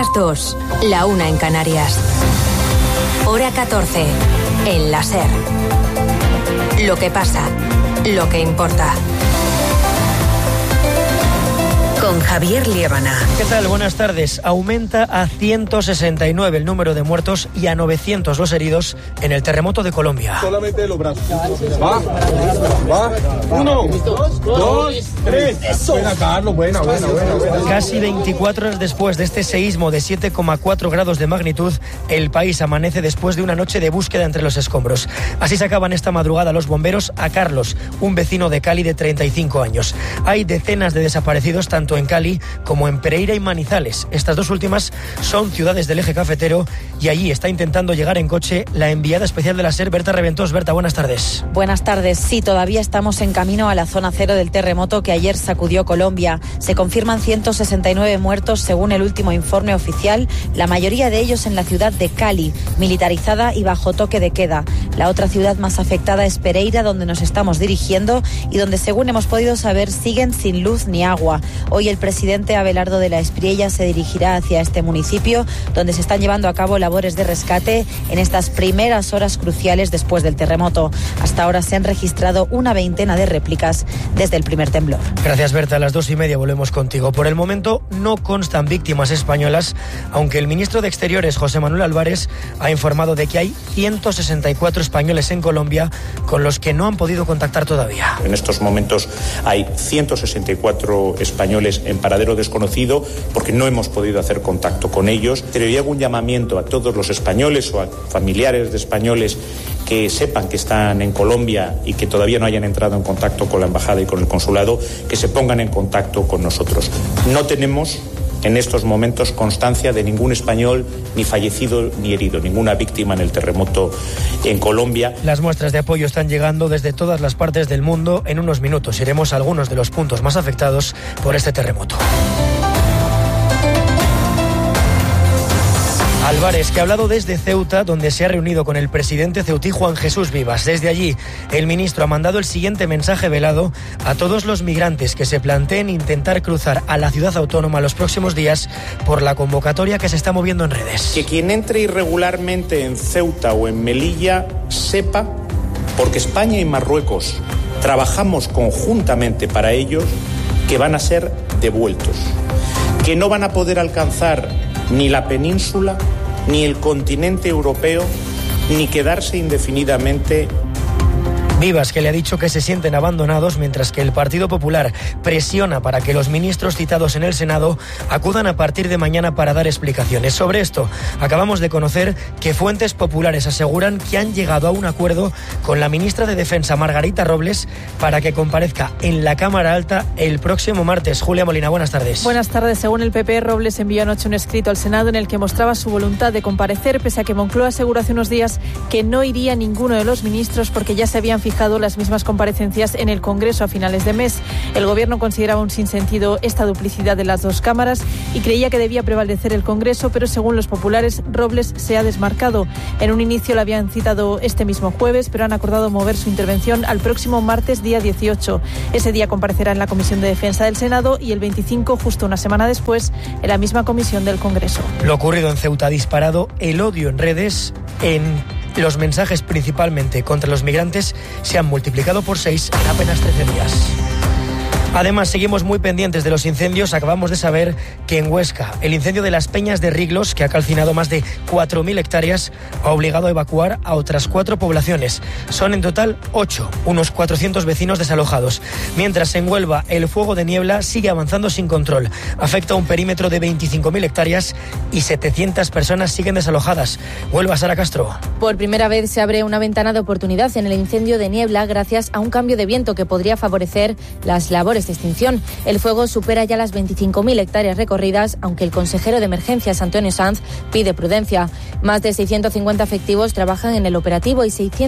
las 2, la 1 en Canarias. Hora 14, en la SER. Lo que pasa, lo que importa. Con Javier Liébana. ¿Qué tal? Buenas tardes. Aumenta a 169 el número de muertos y a 900 los heridos en el terremoto de Colombia. Solamente los brazos. Va. 1, 2, 3. Buena, Carlos. Buena. Casi 24 horas después de este seísmo de 7,4 grados de magnitud, el país amanece después de una noche de búsqueda entre los escombros. Así sacaban esta madrugada los bomberos a Carlos, un vecino de Cali de 35 años. Hay decenas de desaparecidos tanto en Cali como en Pereira y Manizales. Estas dos últimas son ciudades del eje cafetero y allí está intentando llegar en coche la enviada especial de la SER, Berta Reventós. Berta, buenas tardes. Buenas tardes. Sí, todavía estamos en camino a la zona cero del terremoto que ayer sacudió Colombia. Se confirman 169 muertos según el último informe oficial, la mayoría de ellos en la ciudad de Cali, militarizada y bajo toque de queda. La otra ciudad más afectada es Pereira, donde nos estamos dirigiendo y donde, según hemos podido saber, siguen sin luz ni agua. Hoy el presidente Abelardo de la Espriella se dirigirá hacia este municipio, donde se están llevando a cabo labores de rescate en estas primeras horas cruciales después del terremoto. Hasta ahora se han registrado una veintena de réplicas desde el primer temblor. Gracias, Berta. A las 2:30 volvemos contigo. Por el momento no constan víctimas españolas, aunque el ministro de Exteriores, José Manuel Álvarez, ha informado de que hay 164 españoles en Colombia con los que no han podido contactar todavía. En estos momentos hay 164 españoles en paradero desconocido porque no hemos podido hacer contacto con ellos. Pero yo hago un llamamiento a todos los españoles o a familiares de españoles que sepan que están en Colombia y que todavía no hayan entrado en contacto con la embajada y con el consulado, que se pongan en contacto con nosotros. No tenemos en estos momentos constancia de ningún español ni fallecido ni herido, ninguna víctima en el terremoto en Colombia. Las muestras de apoyo están llegando desde todas las partes del mundo. En unos minutos iremos a algunos de los puntos más afectados por este terremoto. Álvarez, que ha hablado desde Ceuta, donde se ha reunido con el presidente ceutí Juan Jesús Vivas. Desde allí, el ministro ha mandado el siguiente mensaje velado a todos los migrantes que se planteen intentar cruzar a la ciudad autónoma los próximos días por la convocatoria que se está moviendo en redes. Que quien entre irregularmente en Ceuta o en Melilla sepa, porque España y Marruecos trabajamos conjuntamente para ellos, que van a ser devueltos, que no van a poder alcanzar ni la península, ni el continente europeo, ni quedarse indefinidamente. Vivas, que le ha dicho que se sienten abandonados, mientras que el Partido Popular presiona para que los ministros citados en el Senado acudan a partir de mañana para dar explicaciones. Sobre esto, acabamos de conocer que fuentes populares aseguran que han llegado a un acuerdo con la ministra de Defensa, Margarita Robles, para que comparezca en la Cámara Alta el próximo martes. Julia Molina, buenas tardes. Buenas tardes. Según el PP, Robles envió anoche un escrito al Senado en el que mostraba su voluntad de comparecer, pese a que Moncloa aseguró hace unos días que no iría ninguno de los ministros porque ya se habían fijado las mismas comparecencias en el Congreso a finales de mes. El Gobierno consideraba un sinsentido esta duplicidad de las dos cámaras y creía que debía prevalecer el Congreso, pero según los populares, Robles se ha desmarcado. En un inicio la habían citado este mismo jueves, pero han acordado mover su intervención al próximo martes, día 18. Ese día comparecerá en la Comisión de Defensa del Senado y el 25, justo una semana después, en la misma comisión del Congreso. Lo ocurrido en Ceuta ha disparado el odio en redes. Los mensajes principalmente contra los migrantes se han multiplicado por 6 en apenas 13 días. Además, seguimos muy pendientes de los incendios. Acabamos de saber que en Huesca, el incendio de las Peñas de Riglos, que ha calcinado más de 4.000 hectáreas, ha obligado a evacuar a otras 4 poblaciones. Son en total 8, unos 400 vecinos desalojados. Mientras en Huelva, el fuego de niebla sigue avanzando sin control. Afecta a un perímetro de 25.000 hectáreas y 700 personas siguen desalojadas. Huelva, Sara Castro. Por primera vez se abre una ventana de oportunidad en el incendio de niebla gracias a un cambio de viento que podría favorecer las labores de extinción. El fuego supera ya las 25.000 hectáreas recorridas, aunque el consejero de Emergencias, Antonio Sanz, pide prudencia. Más de 650 efectivos trabajan en el operativo y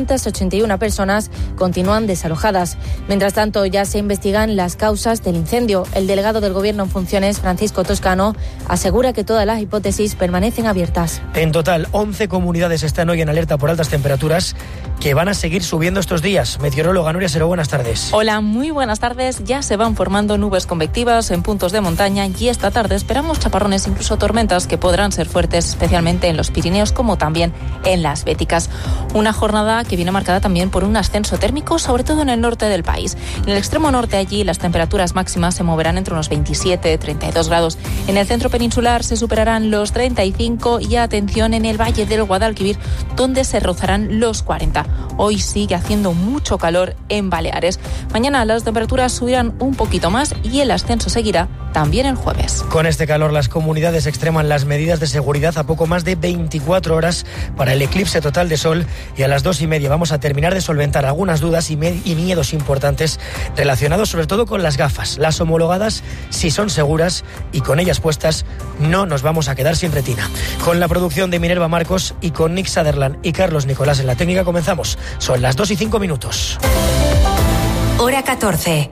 681 personas continúan desalojadas. Mientras tanto, ya se investigan las causas del incendio. El delegado del Gobierno en funciones, Francisco Toscano, asegura que todas las hipótesis permanecen abiertas. En total, 11 comunidades están hoy en alerta por altas temperaturas que van a seguir subiendo estos días. Meteoróloga Nuria Seró, buenas tardes. Hola, muy buenas tardes. Ya se van formando nubes convectivas en puntos de montaña y esta tarde esperamos chaparrones, incluso tormentas que podrán ser fuertes, especialmente en los Pirineos como también en las Béticas. Una jornada que viene marcada también por un ascenso térmico, sobre todo en el norte del país. En el extremo norte allí las temperaturas máximas se moverán entre unos 27 y 32 grados. En el centro peninsular se superarán los 35 y atención en el valle del Guadalquivir, donde se rozarán los 40. Hoy sigue haciendo mucho calor en Baleares. Mañana las temperaturas subirán un poquito más y el ascenso seguirá también el jueves. Con este calor las comunidades extreman las medidas de seguridad a poco más de 24 horas para el eclipse total de sol y a las 2:30 vamos a terminar de solventar algunas dudas y miedos importantes relacionados sobre todo con las gafas. Las homologadas si son seguras y con ellas puestas no nos vamos a quedar sin retina. Con la producción de Minerva Marcos y con Nick Sutherland y Carlos Nicolás en la técnica comenzamos. Son las 2:05. Hora 14.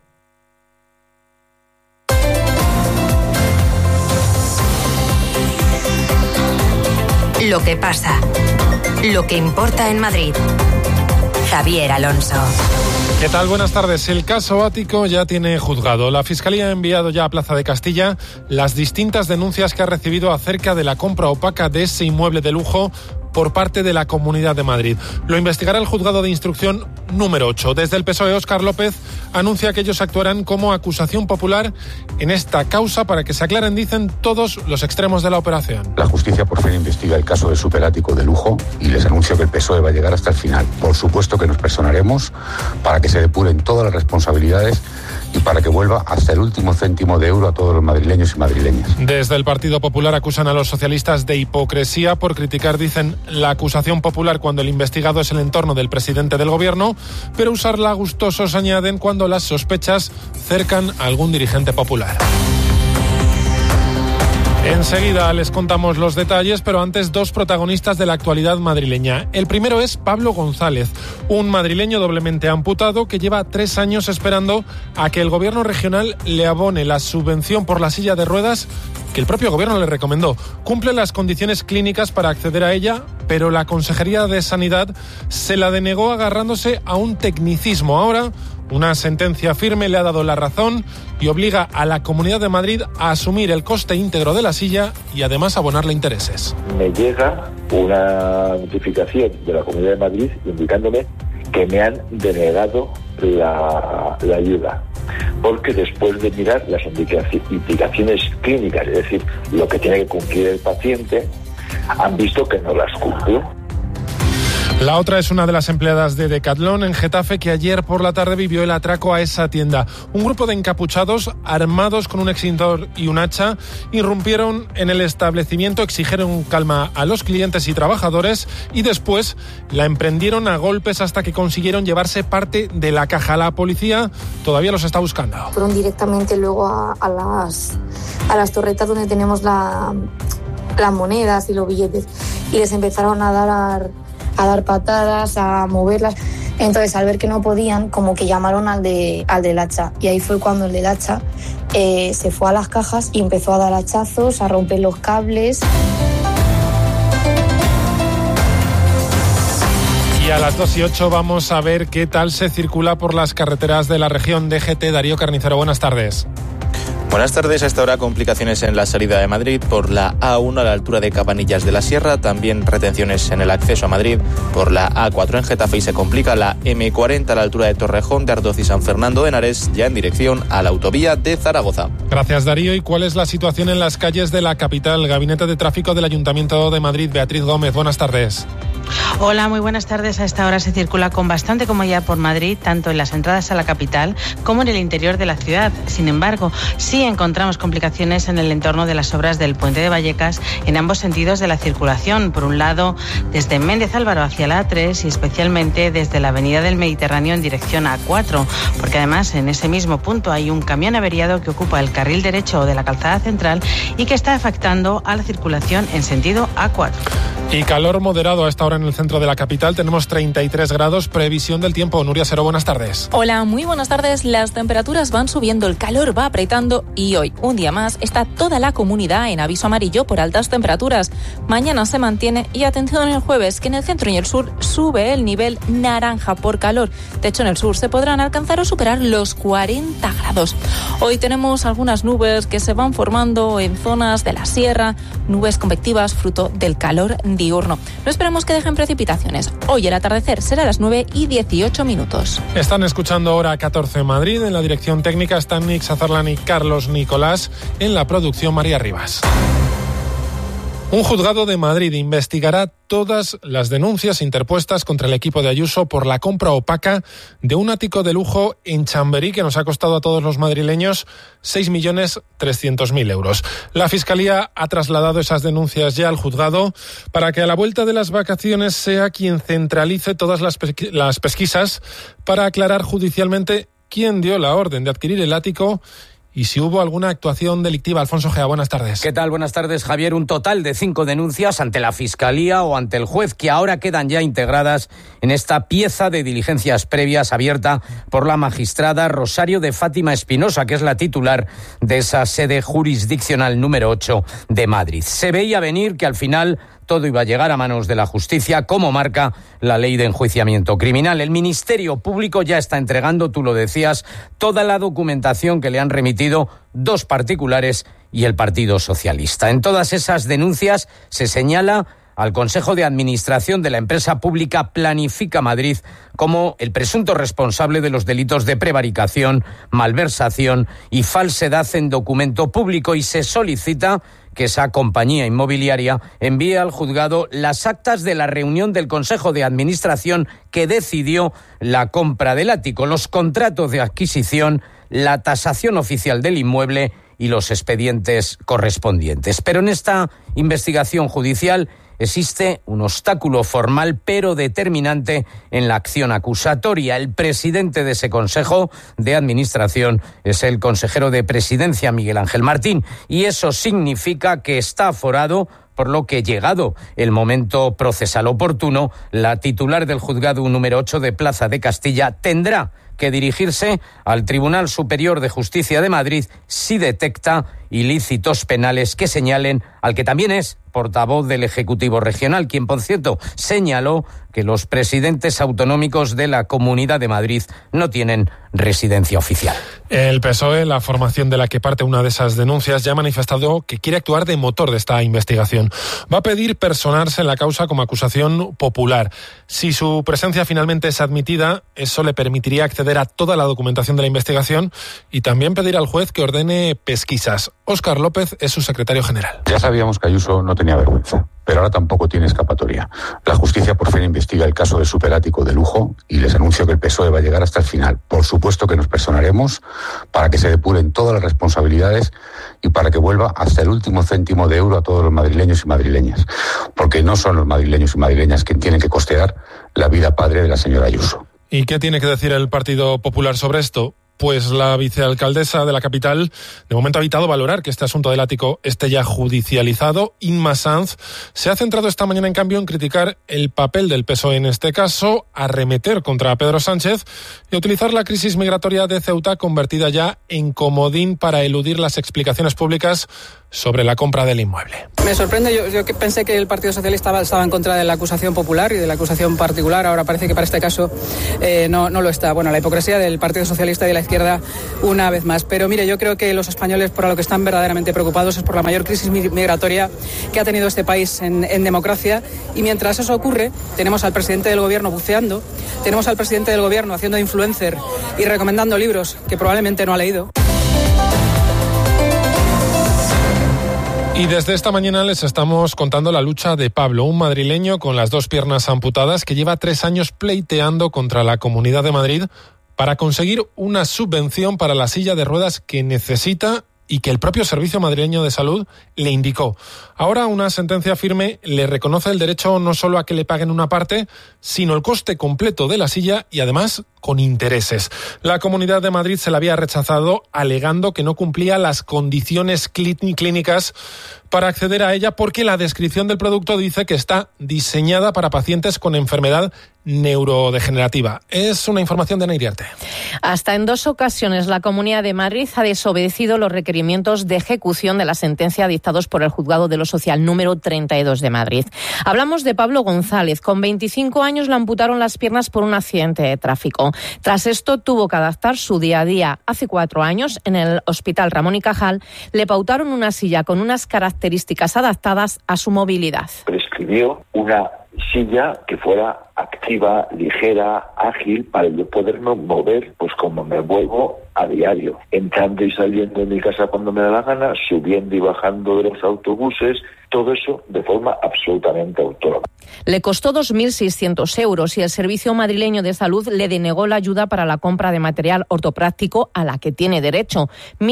Lo que pasa, lo que importa en Madrid. Javier Alonso. ¿Qué tal? Buenas tardes. El caso Ático ya tiene juzgado. La Fiscalía ha enviado ya a Plaza de Castilla las distintas denuncias que ha recibido acerca de la compra opaca de ese inmueble de lujo por parte de la Comunidad de Madrid. Lo investigará el Juzgado de Instrucción número 8. Desde el PSOE, Óscar López anuncia que ellos actuarán como acusación popular en esta causa para que se aclaren, dicen, todos los extremos de la operación. La justicia por fin investiga el caso del superático de lujo y les anuncio que el PSOE va a llegar hasta el final. Por supuesto que nos personaremos para que se depuren todas las responsabilidades y para que vuelva hasta el último céntimo de euro a todos los madrileños y madrileñas. Desde el Partido Popular acusan a los socialistas de hipocresía por criticar, dicen, la acusación popular cuando el investigado es el entorno del presidente del gobierno, pero usarla gustosos, añaden, cuando las sospechas cercan a algún dirigente popular. Enseguida les contamos los detalles, pero antes dos protagonistas de la actualidad madrileña. El primero es Pablo González, un madrileño doblemente amputado que lleva 3 años esperando a que el gobierno regional le abone la subvención por la silla de ruedas que el propio gobierno le recomendó. Cumple las condiciones clínicas para acceder a ella, pero la Consejería de Sanidad se la denegó agarrándose a un tecnicismo. Ahora, una sentencia firme le ha dado la razón y obliga a la Comunidad de Madrid a asumir el coste íntegro de la silla y además abonarle intereses. Me llega una notificación de la Comunidad de Madrid indicándome que me han denegado la ayuda, porque después de mirar las indicaciones clínicas, es decir, lo que tiene que cumplir el paciente, han visto que no las cumple. La otra es una de las empleadas de Decathlon en Getafe que ayer por la tarde vivió el atraco a esa tienda. Un grupo de encapuchados armados con un extintor y un hacha irrumpieron en el establecimiento, exigieron calma a los clientes y trabajadores y después la emprendieron a golpes hasta que consiguieron llevarse parte de la caja. La policía todavía los está buscando. Fueron directamente luego a las torretas donde tenemos las monedas y los billetes y les empezaron a dar patadas, a moverlas. Entonces, al ver que no podían, como que llamaron al del hacha. Y ahí fue cuando el del hacha se fue a las cajas y empezó a dar hachazos, a romper los cables. Y a las 2:08 vamos a ver qué tal se circula por las carreteras de la región. DGT, Darío Carnicero, buenas tardes. Buenas tardes. A esta hora complicaciones en la salida de Madrid por la A1 a la altura de Cabanillas de la Sierra. También retenciones en el acceso a Madrid por la A4 en Getafe y se complica la M40 a la altura de Torrejón, de Ardoz y San Fernando de Henares, ya en dirección a la autovía de Zaragoza. Gracias, Darío. ¿Y cuál es la situación en las calles de la capital? Gabinete de Tráfico del Ayuntamiento de Madrid, Beatriz Gómez, buenas tardes. Hola, muy buenas tardes. A esta hora se circula con bastante comodidad por Madrid, tanto en las entradas a la capital como en el interior de la ciudad. Sin embargo, sí encontramos complicaciones en el entorno de las obras del Puente de Vallecas en ambos sentidos de la circulación. Por un lado, desde Méndez Álvaro hacia la A3 y especialmente desde la Avenida del Mediterráneo en dirección a A4, porque además en ese mismo punto hay un camión averiado que ocupa el carril derecho de la calzada central y que está afectando a la circulación en sentido A4. Y calor moderado a esta hora en el centro de la capital. Tenemos 33 grados. Previsión del tiempo. Nuria Sero, buenas tardes. Hola, muy buenas tardes. Las temperaturas van subiendo, el calor va apretando y hoy, un día más, está toda la comunidad en aviso amarillo por altas temperaturas. Mañana se mantiene y atención el jueves, que en el centro y el sur sube el nivel naranja por calor. De hecho, en el sur se podrán alcanzar o superar los 40 grados. Hoy tenemos algunas nubes que se van formando en zonas de la sierra, nubes convectivas fruto del calor diurno. No esperamos que dejen precipitaciones. Hoy el atardecer será a las 9:18. Están escuchando Hora 14 Madrid. En la dirección técnica están Nick Sazarlan y Carlos Nicolás. En la producción, María Rivas. Un juzgado de Madrid investigará todas las denuncias interpuestas contra el equipo de Ayuso por la compra opaca de un ático de lujo en Chamberí que nos ha costado a todos los madrileños 6.300.000 euros. La Fiscalía ha trasladado esas denuncias ya al juzgado para que a la vuelta de las vacaciones sea quien centralice todas las pesquisas para aclarar judicialmente quién dio la orden de adquirir el ático y si hubo alguna actuación delictiva. Alfonso Gea, buenas tardes. ¿Qué tal? Buenas tardes, Javier. Un total de 5 denuncias ante la Fiscalía o ante el juez que ahora quedan ya integradas en esta pieza de diligencias previas abierta por la magistrada Rosario de Fátima Espinosa, que es la titular de esa sede jurisdiccional número 8 de Madrid. Se veía venir que al final todo iba a llegar a manos de la justicia, como marca la ley de enjuiciamiento criminal. El Ministerio Público ya está entregando, tú lo decías, toda la documentación que le han remitido 2 particulares y el Partido Socialista. En todas esas denuncias se señala al Consejo de Administración de la empresa pública Planifica Madrid como el presunto responsable de los delitos de prevaricación, malversación y falsedad en documento público, y se solicita que esa compañía inmobiliaria envíe al juzgado las actas de la reunión del Consejo de Administración que decidió la compra del ático, los contratos de adquisición, la tasación oficial del inmueble y los expedientes correspondientes. Pero en esta investigación judicial existe un obstáculo formal pero determinante en la acción acusatoria. El presidente de ese Consejo de Administración es el consejero de Presidencia, Miguel Ángel Martín, y eso significa que está aforado, por lo que, llegado el momento procesal oportuno, la titular del juzgado número 8 de Plaza de Castilla tendrá que dirigirse al Tribunal Superior de Justicia de Madrid si detecta ilícitos penales que señalen al que también es portavoz del Ejecutivo Regional, quien, por cierto, señaló que los presidentes autonómicos de la Comunidad de Madrid no tienen residencia oficial. El PSOE, la formación de la que parte una de esas denuncias, ya ha manifestado que quiere actuar de motor de esta investigación. Va a pedir personarse en la causa como acusación popular. Si su presencia finalmente es admitida, eso le permitiría acceder a toda la documentación de la investigación y también pedir al juez que ordene pesquisas. Óscar López es su secretario general. Ya sabíamos que Ayuso no tenía vergüenza, pero ahora tampoco tiene escapatoria. La justicia por fin investiga el caso del superático de lujo y les anuncio que el PSOE va a llegar hasta el final. Por supuesto que nos personaremos para que se depuren todas las responsabilidades y para que vuelva hasta el último céntimo de euro a todos los madrileños y madrileñas, porque no son los madrileños y madrileñas quienes tienen que costear la vida padre de la señora Ayuso. ¿Y qué tiene que decir el Partido Popular sobre esto? Pues la vicealcaldesa de la capital de momento ha evitado valorar que este asunto del ático esté ya judicializado. Inma Sanz se ha centrado esta mañana, en cambio, en criticar el papel del PSOE en este caso, arremeter contra Pedro Sánchez y utilizar la crisis migratoria de Ceuta convertida ya en comodín para eludir las explicaciones públicas sobre la compra del inmueble. Me sorprende, yo pensé que el Partido Socialista estaba en contra de la acusación popular y de la acusación particular, ahora parece que para este caso no lo está. Bueno, la hipocresía del Partido Socialista y de la izquierda una vez más. Pero mire, yo creo que los españoles por lo que están verdaderamente preocupados es por la mayor crisis migratoria que ha tenido este país en democracia, y mientras eso ocurre tenemos al presidente del gobierno buceando, tenemos al presidente del gobierno haciendo influencer y recomendando libros que probablemente no ha leído. Y desde esta mañana les estamos contando la lucha de Pablo, un madrileño con las 2 piernas amputadas que lleva 3 años pleiteando contra la Comunidad de Madrid para conseguir una subvención para la silla de ruedas que necesita y que el propio Servicio Madrileño de Salud le indicó. Ahora una sentencia firme le reconoce el derecho no solo a que le paguen una parte, sino el coste completo de la silla y además con intereses. La Comunidad de Madrid se la había rechazado alegando que no cumplía las condiciones clínicas para acceder a ella porque la descripción del producto dice que está diseñada para pacientes con enfermedad neurodegenerativa. Es una información de Ana Iriarte. Hasta en 2 ocasiones la Comunidad de Madrid ha desobedecido los requerimientos de ejecución de la sentencia dictados por el Juzgado de lo Social número 32 de Madrid. Hablamos de Pablo González. Con 25 años le amputaron las piernas por un accidente de tráfico. Tras esto tuvo que adaptar su día a día. Hace 4 años, en el Hospital Ramón y Cajal, le pautaron una silla con unas características adaptadas a su movilidad. Prescribió una silla que fuera activa, ligera, ágil, para yo poderme mover pues como me muevo a diario, entrando y saliendo de mi casa cuando me da la gana, subiendo y bajando de los autobuses, todo eso de forma absolutamente autónoma. Le costó 2.600 euros y el Servicio Madrileño de Salud le denegó la ayuda para la compra de material ortopráctico a la que tiene derecho,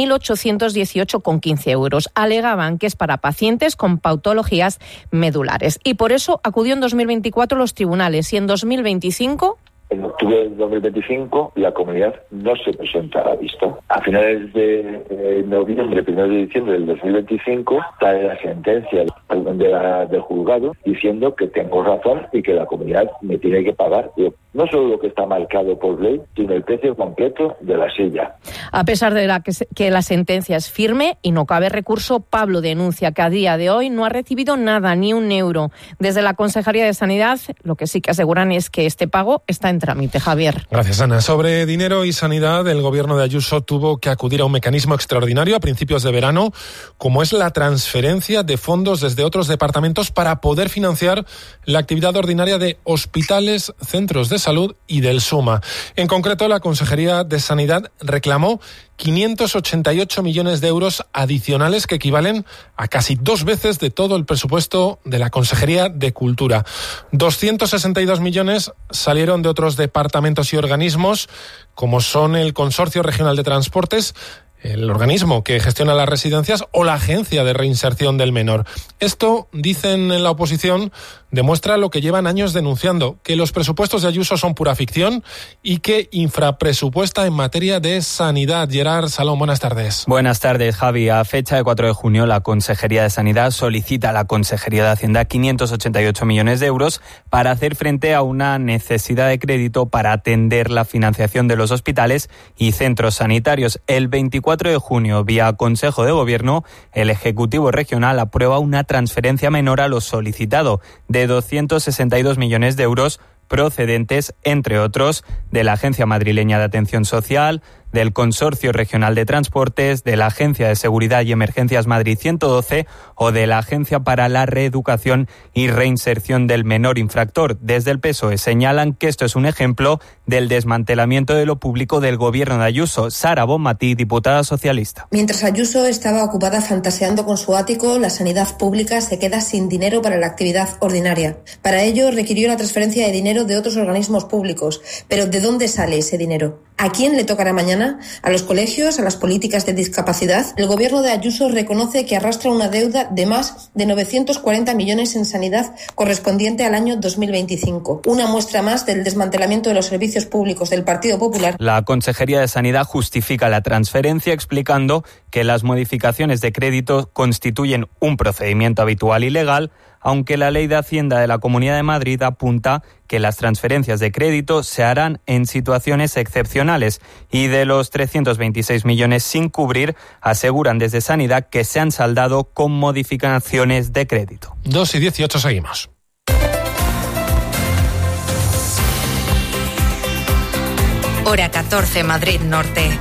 1.818,15 euros. Alegaban que es para pacientes con patologías medulares y por eso acudió en 2024 a los tribunales y en 2025... En octubre del 2025 la comunidad no se presenta a la vista. A finales de noviembre, 1 de diciembre del 2025, sale la sentencia del juzgado diciendo que tengo razón y que la comunidad me tiene que pagar no solo lo que está marcado por ley, sino el precio completo de la silla. A pesar de que la sentencia es firme y no cabe recurso, Pablo denuncia que a día de hoy no ha recibido nada, ni un euro. Desde la Consejería de Sanidad, lo que sí que aseguran es que este pago está en trámite. Javier. Gracias, Ana. Sobre dinero y sanidad, el gobierno de Ayuso tuvo que acudir a un mecanismo extraordinario a principios de verano, como es la transferencia de fondos desde otros departamentos para poder financiar la actividad ordinaria de hospitales, centros de salud y del SUMA. En concreto, la Consejería de Sanidad reclamó 588 millones de euros adicionales que equivalen a casi 2 veces de todo el presupuesto de la Consejería de Cultura. 262 millones salieron de otros departamentos y organismos, como son el Consorcio Regional de Transportes, el organismo que gestiona las residencias o la Agencia de Reinserción del Menor. Esto, dicen en la oposición, demuestra lo que llevan años denunciando, que los presupuestos de Ayuso son pura ficción y que infrapresupuesta en materia de sanidad. Gerard Salón, buenas tardes. Buenas tardes, Javi. A fecha de 4 de junio, la Consejería de Sanidad solicita a la Consejería de Hacienda 588 millones de euros para hacer frente a una necesidad de crédito para atender la financiación de los hospitales y centros sanitarios. El 24 de junio, vía Consejo de Gobierno, el Ejecutivo Regional aprueba una transferencia menor a lo solicitado de 262 millones de euros procedentes, entre otros, de la Agencia Madrileña de Atención Social, del Consorcio Regional de Transportes, de la Agencia de Seguridad y Emergencias Madrid 112 o de la Agencia para la Reeducación y Reinserción del Menor Infractor. Desde el PSOE señalan que esto es un ejemplo del desmantelamiento de lo público del gobierno de Ayuso. Sara Bonmatí, diputada socialista. Mientras Ayuso estaba ocupada fantaseando con su ático, la sanidad pública se queda sin dinero para la actividad ordinaria. Para ello requirió la transferencia de dinero de otros organismos públicos. Pero ¿de dónde sale ese dinero? ¿A quién le tocará mañana? ¿A los colegios? ¿A las políticas de discapacidad? El gobierno de Ayuso reconoce que arrastra una deuda de más de 940 millones en sanidad correspondiente al año 2025. Una muestra más del desmantelamiento de los servicios públicos del Partido Popular. La Consejería de Sanidad justifica la transferencia explicando que las modificaciones de crédito constituyen un procedimiento habitual y legal, aunque la Ley de Hacienda de la Comunidad de Madrid apunta que las transferencias de crédito se harán en situaciones excepcionales y de los 326 millones sin cubrir, aseguran desde Sanidad que se han saldado con modificaciones de crédito. 2:18 seguimos. Hora 14, Madrid Norte.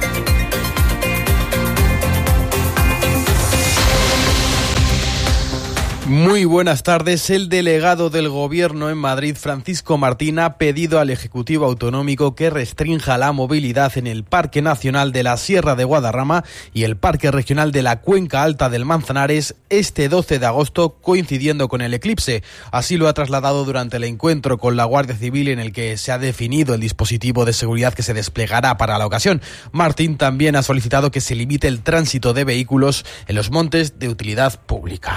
Muy buenas tardes. El delegado del Gobierno en Madrid, Francisco Martín, ha pedido al Ejecutivo Autonómico que restrinja la movilidad en el Parque Nacional de la Sierra de Guadarrama y el Parque Regional de la Cuenca Alta del Manzanares este 12 de agosto, coincidiendo con el eclipse. Así lo ha trasladado durante el encuentro con la Guardia Civil, en el que se ha definido el dispositivo de seguridad que se desplegará para la ocasión. Martín también ha solicitado que se limite el tránsito de vehículos en los montes de utilidad pública.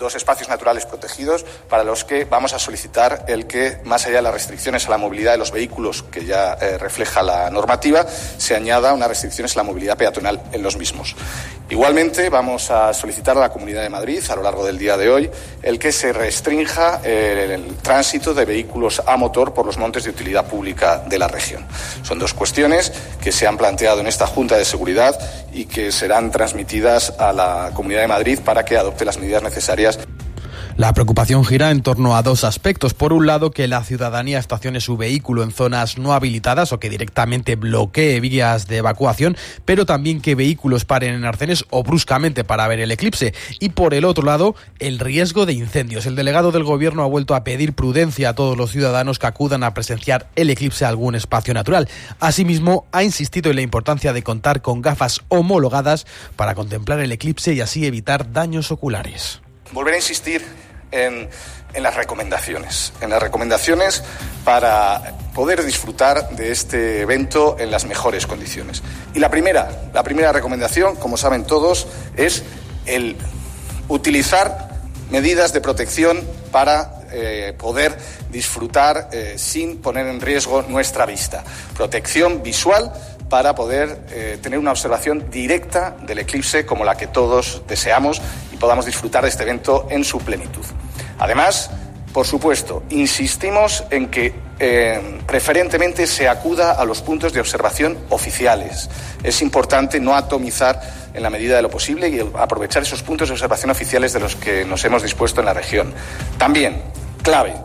2 espacios naturales protegidos para los que vamos a solicitar el que, más allá de las restricciones a la movilidad de los vehículos que ya refleja la normativa, se añada unas restricciones a la movilidad peatonal en los mismos. Igualmente, vamos a solicitar a la Comunidad de Madrid, a lo largo del día de hoy, el que se restrinja el tránsito de vehículos a motor por los montes de utilidad pública de la región. Son 2 cuestiones que se han planteado en esta Junta de Seguridad y que serán transmitidas a la Comunidad de Madrid para que adopte las medidas necesarias. La preocupación gira en torno a 2 aspectos. Por un lado, que la ciudadanía estacione su vehículo en zonas no habilitadas o que directamente bloquee vías de evacuación, pero también que vehículos paren en arcenes o bruscamente para ver el eclipse. Y por el otro lado, el riesgo de incendios. El delegado del Gobierno ha vuelto a pedir prudencia a todos los ciudadanos que acudan a presenciar el eclipse a algún espacio natural. Asimismo, ha insistido en la importancia de contar con gafas homologadas para contemplar el eclipse y así evitar daños oculares. Volver a insistir en las recomendaciones. En las recomendaciones para poder disfrutar de este evento en las mejores condiciones. Y la primera recomendación, como saben todos, es el utilizar medidas de protección para poder disfrutar sin poner en riesgo nuestra vista. Protección visual para poder tener una observación directa del eclipse como la que todos deseamos y podamos disfrutar de este evento en su plenitud. Además, por supuesto, insistimos en que preferentemente se acuda a los puntos de observación oficiales. Es importante no atomizar en la medida de lo posible y aprovechar esos puntos de observación oficiales de los que nos hemos dispuesto en la región. También, clave,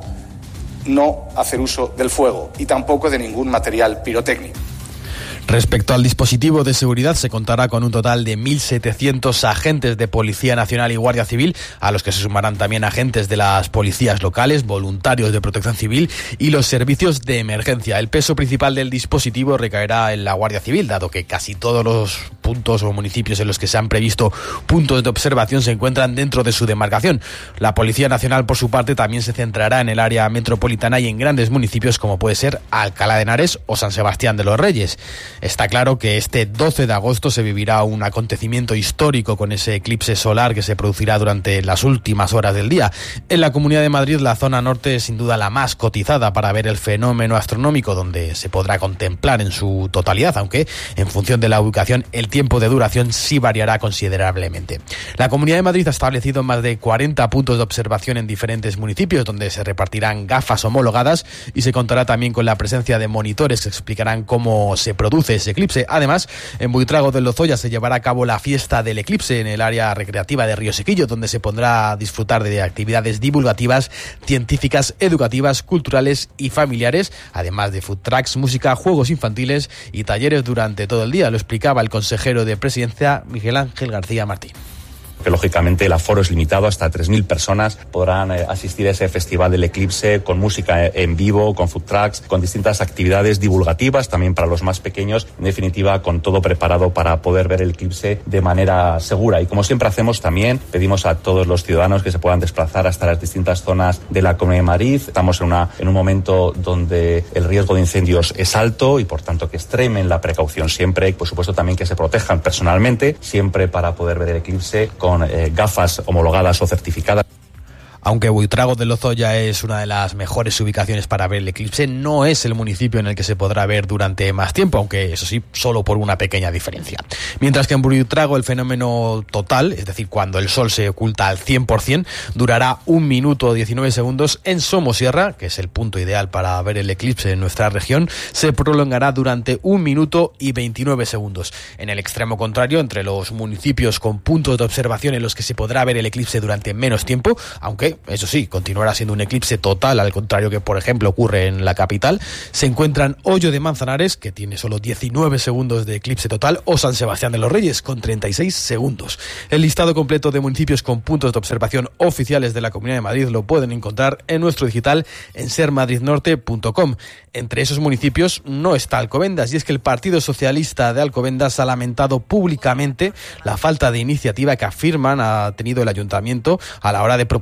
no hacer uso del fuego y tampoco de ningún material pirotécnico. Respecto al dispositivo de seguridad, se contará con un total de 1.700 agentes de Policía Nacional y Guardia Civil, a los que se sumarán también agentes de las policías locales, voluntarios de Protección Civil y los servicios de emergencia. El peso principal del dispositivo recaerá en la Guardia Civil, dado que casi todos los puntos o municipios en los que se han previsto puntos de observación se encuentran dentro de su demarcación. La Policía Nacional, por su parte, también se centrará en el área metropolitana y en grandes municipios como puede ser Alcalá de Henares o San Sebastián de los Reyes. Está claro que este 12 de agosto se vivirá un acontecimiento histórico con ese eclipse solar que se producirá durante las últimas horas del día. En la Comunidad de Madrid, la zona norte es sin duda la más cotizada para ver el fenómeno astronómico, donde se podrá contemplar en su totalidad, aunque en función de la ubicación el tiempo de duración sí variará considerablemente. La Comunidad de Madrid ha establecido más de 40 puntos de observación en diferentes municipios, donde se repartirán gafas homologadas y se contará también con la presencia de monitores que explicarán cómo se produce ese eclipse. Además, en Buitrago de Lozoya se llevará a cabo la fiesta del eclipse en el área recreativa de Río Sequillo, donde se podrá disfrutar de actividades divulgativas, científicas, educativas, culturales y familiares, además de food trucks, música, juegos infantiles y talleres durante todo el día. Lo explicaba el consejero de Presidencia, Miguel Ángel García Martín. Que lógicamente el aforo es limitado, hasta 3.000 personas podrán asistir a ese festival del eclipse con música en vivo, con food trucks, con distintas actividades divulgativas también para los más pequeños, en definitiva con todo preparado para poder ver el eclipse de manera segura. Y como siempre hacemos también, pedimos a todos los ciudadanos que se puedan desplazar hasta las distintas zonas de la Comunidad de Madrid. Estamos en un momento donde el riesgo de incendios es alto y por tanto que extremen la precaución siempre y por supuesto también que se protejan personalmente siempre para poder ver el eclipse con gafas homologadas o certificadas. Aunque Buitrago de Lozoya es una de las mejores ubicaciones para ver el eclipse, no es el municipio en el que se podrá ver durante más tiempo, aunque eso sí, solo por una pequeña diferencia. Mientras que en Buitrago el fenómeno total, es decir, cuando el sol se oculta al 100%, durará 1 minuto 19 segundos. En Somosierra, que es el punto ideal para ver el eclipse en nuestra región, se prolongará durante 1 minuto y 29 segundos. En el extremo contrario, entre los municipios con puntos de observación en los que se podrá ver el eclipse durante menos tiempo, aunque eso sí, continuará siendo un eclipse total, al contrario que, por ejemplo, ocurre en la capital, se encuentran Hoyo de Manzanares, que tiene solo 19 segundos de eclipse total, o San Sebastián de los Reyes, con 36 segundos. El listado completo de municipios con puntos de observación oficiales de la Comunidad de Madrid lo pueden encontrar en nuestro digital en sermadridnorte.com. Entre esos municipios no está Alcobendas, y es que el Partido Socialista de Alcobendas ha lamentado públicamente la falta de iniciativa que afirman ha tenido el ayuntamiento a la hora de proponer actividades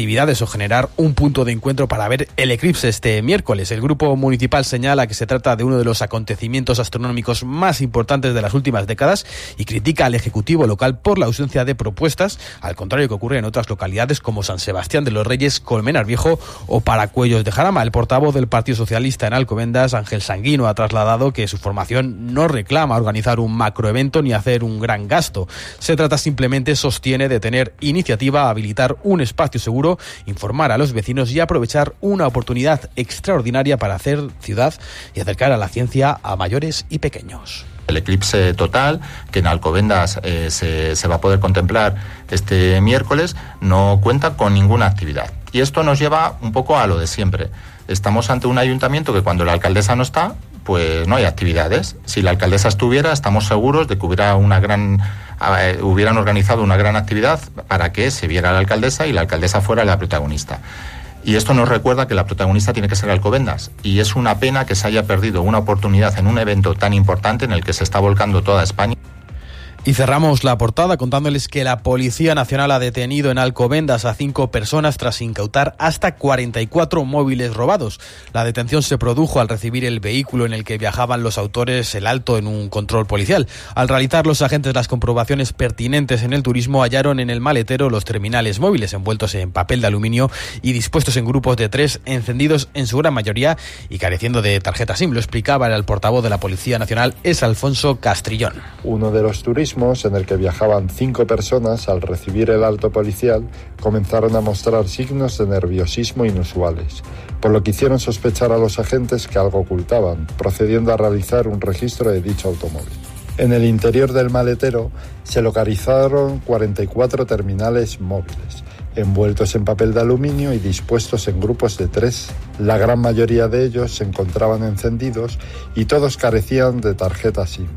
actividades o generar un punto de encuentro para ver el eclipse este miércoles. El grupo municipal señala que se trata de uno de los acontecimientos astronómicos más importantes de las últimas décadas y critica al Ejecutivo local por la ausencia de propuestas, al contrario que ocurre en otras localidades como San Sebastián de los Reyes, Colmenar Viejo o Paracuellos de Jarama. El portavoz del Partido Socialista en Alcobendas, Ángel Sanguino, ha trasladado que su formación no reclama organizar un macroevento ni hacer un gran gasto. Se trata simplemente, sostiene, de tener iniciativa, habilitar un espacio seguro, informar a los vecinos y aprovechar una oportunidad extraordinaria para hacer ciudad y acercar a la ciencia a mayores y pequeños. El eclipse total, que en Alcobendas se va a poder contemplar este miércoles, no cuenta con ninguna actividad. Y esto nos lleva un poco a lo de siempre. Estamos ante un ayuntamiento que cuando la alcaldesa no está, pues no hay actividades. Si la alcaldesa estuviera, estamos seguros de que hubieran organizado una gran actividad para que se viera la alcaldesa y la alcaldesa fuera la protagonista. Y esto nos recuerda que la protagonista tiene que ser Alcobendas. Y es una pena que se haya perdido una oportunidad en un evento tan importante en el que se está volcando toda España. Y cerramos la portada contándoles que la Policía Nacional ha detenido en Alcobendas a 5 personas tras incautar hasta 44 móviles robados. La detención se produjo al recibir el vehículo en el que viajaban los autores el alto en un control policial. Al realizar los agentes las comprobaciones pertinentes en el turismo, hallaron en el maletero los terminales móviles envueltos en papel de aluminio y dispuestos en grupos de 3, encendidos en su gran mayoría y careciendo de tarjeta SIM. Lo explicaba el portavoz de la Policía Nacional, es Alfonso Castrillón. Uno de los turismos en el que viajaban 5 personas, al recibir el alto policial, comenzaron a mostrar signos de nerviosismo inusuales, por lo que hicieron sospechar a los agentes que algo ocultaban, procediendo a realizar un registro de dicho automóvil. En el interior del maletero se localizaron 44 terminales móviles, envueltos en papel de aluminio y dispuestos en grupos de 3. La gran mayoría de ellos se encontraban encendidos y todos carecían de tarjeta SIM.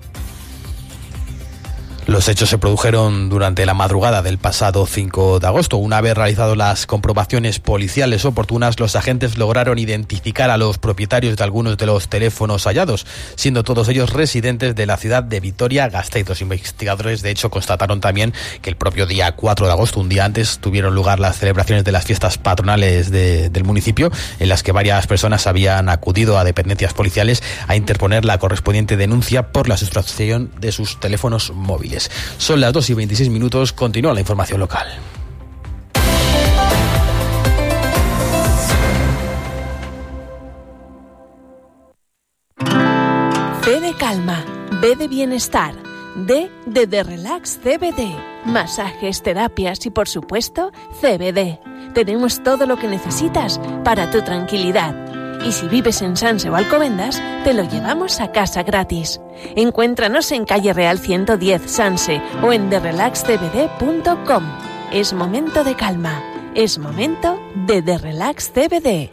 Los hechos se produjeron durante la madrugada del pasado 5 de agosto. Una vez realizado las comprobaciones policiales oportunas, los agentes lograron identificar a los propietarios de algunos de los teléfonos hallados, siendo todos ellos residentes de la ciudad de Vitoria-Gasteiz. Los investigadores, de hecho, constataron también que el propio día 4 de agosto, un día antes, tuvieron lugar las celebraciones de las fiestas patronales del municipio, en las que varias personas habían acudido a dependencias policiales a interponer la correspondiente denuncia por la sustracción de sus teléfonos móviles. Son las 2:26, continúa la información local. C de calma, B de bienestar, D de Relax CBD, masajes, terapias y por supuesto CBD. Tenemos todo lo que necesitas para tu tranquilidad. Y si vives en Sanse o Alcobendas, te lo llevamos a casa gratis. Encuéntranos en Calle Real 110, Sanse, o en therelaxcbd.com. Es momento de calma. Es momento de The Relax CBD.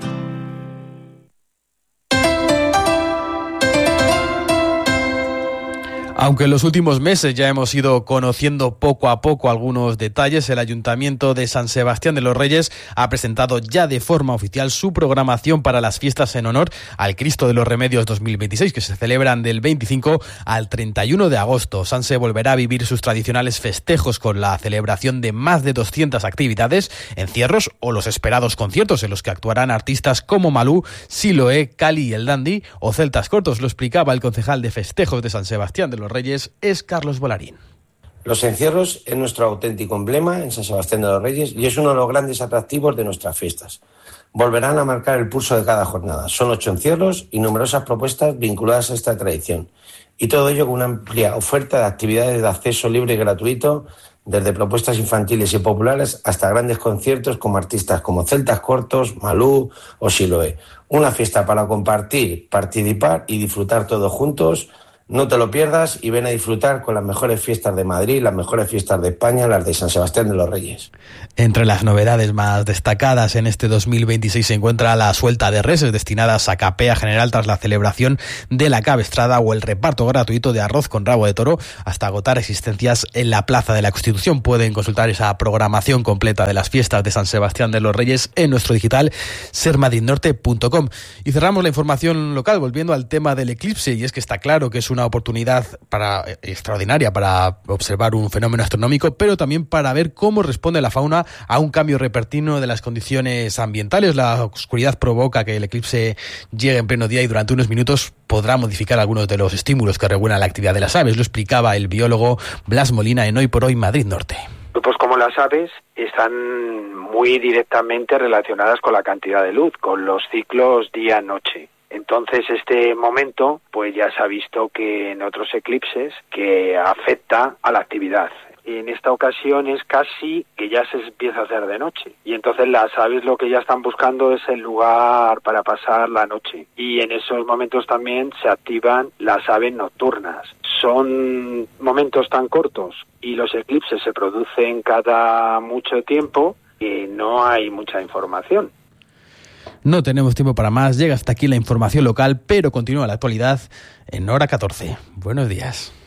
Aunque en los últimos meses ya hemos ido conociendo poco a poco algunos detalles, el Ayuntamiento de San Sebastián de los Reyes ha presentado ya de forma oficial su programación para las fiestas en honor al Cristo de los Remedios 2026, que se celebran del 25 al 31 de agosto. Sanse volverá a vivir sus tradicionales festejos con la celebración de más de 200 actividades, encierros o los esperados conciertos en los que actuarán artistas como Malú, Siloé, Cali y el Dandy o Celtas Cortos. Lo explicaba el concejal de festejos de San Sebastián de los Reyes, es Carlos Volarín. Los encierros es nuestro auténtico emblema en San Sebastián de los Reyes y es uno de los grandes atractivos de nuestras fiestas. Volverán a marcar el pulso de cada jornada. Son 8 encierros y numerosas propuestas vinculadas a esta tradición. Y todo ello con una amplia oferta de actividades de acceso libre y gratuito, desde propuestas infantiles y populares hasta grandes conciertos como artistas como Celtas Cortos, Malú o Siloé. Una fiesta para compartir, participar y disfrutar todos juntos. No te lo pierdas y ven a disfrutar con las mejores fiestas de Madrid, las mejores fiestas de España, las de San Sebastián de los Reyes. Entre las novedades más destacadas en este 2026 se encuentra la suelta de reses destinadas a capea general tras la celebración de la cabestrada o el reparto gratuito de arroz con rabo de toro hasta agotar existencias en la Plaza de la Constitución. Pueden consultar esa programación completa de las fiestas de San Sebastián de los Reyes en nuestro digital sermadridnorte.com. Y cerramos la información local volviendo al tema del eclipse, y es que está claro que es una una oportunidad extraordinaria para observar un fenómeno astronómico, pero también para ver cómo responde la fauna a un cambio repentino de las condiciones ambientales. La oscuridad provoca que el eclipse llegue en pleno día y durante unos minutos podrá modificar algunos de los estímulos que regulan la actividad de las aves. Lo explicaba el biólogo Blas Molina en Hoy por Hoy Madrid Norte. Pues como las aves están muy directamente relacionadas con la cantidad de luz, con los ciclos día-noche. Entonces este momento pues ya se ha visto que en otros eclipses que afecta a la actividad. En esta ocasión es casi que ya se empieza a hacer de noche y entonces las aves lo que ya están buscando es el lugar para pasar la noche y en esos momentos también se activan las aves nocturnas. Son momentos tan cortos y los eclipses se producen cada mucho tiempo que no hay mucha información. No tenemos tiempo para más, llega hasta aquí la información local, pero continúa la actualidad en Hora 14. Buenos días.